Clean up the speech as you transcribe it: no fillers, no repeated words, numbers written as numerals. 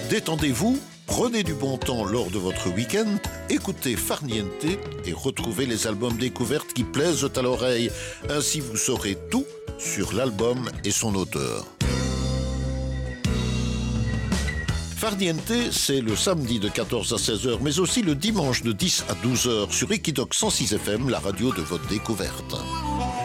Détendez-vous, prenez du bon temps lors de votre week-end, écoutez Farniente et retrouvez les albums découvertes qui plaisent à l'oreille. Ainsi vous saurez tout sur l'album et son auteur. Farniente, c'est le samedi de 14 à 16h, mais aussi le dimanche de 10 à 12h sur Equidoc 106 FM, la radio de votre découverte.